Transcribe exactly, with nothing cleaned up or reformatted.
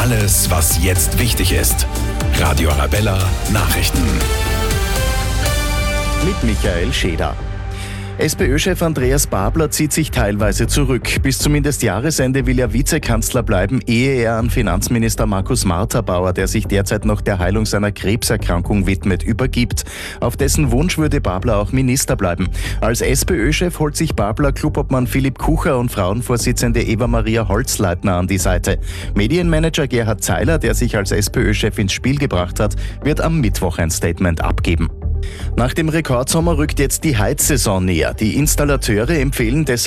Alles, was jetzt wichtig ist. Radio Arabella Nachrichten. Mit Michael Scheder. SPÖ-Chef Andreas Babler zieht sich teilweise zurück. Bis zumindest Jahresende will er Vizekanzler bleiben, ehe er an Finanzminister Markus Marterbauer, der sich derzeit noch der Heilung seiner Krebserkrankung widmet, übergibt. Auf dessen Wunsch würde Babler auch Minister bleiben. Als SPÖ-Chef holt sich Babler Clubobmann Philipp Kucher und Frauenvorsitzende Eva-Maria Holzleitner an die Seite. Medienmanager Gerhard Zeiler, der sich als SPÖ-Chef ins Spiel gebracht hat, wird am Mittwoch ein Statement abgeben. Nach dem Rekordsommer rückt jetzt die Heizsaison näher. Die Installateure empfehlen deshalb